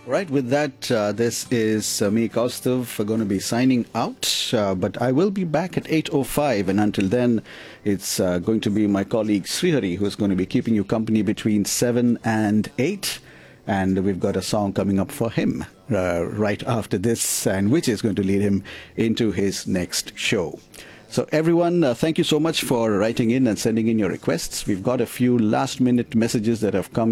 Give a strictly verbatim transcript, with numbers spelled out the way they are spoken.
Right, with that, uh, this is uh, me, Kaustav, going to be signing out. Uh, but I will be back at eight oh five, and until then, it's uh, going to be my colleague Srihari who's going to be keeping you company between seven and eight. And we've got a song coming up for him uh, right after this, and which is going to lead him into his next show. So everyone, uh, thank you so much for writing in and sending in your requests. We've got a few last-minute messages that have come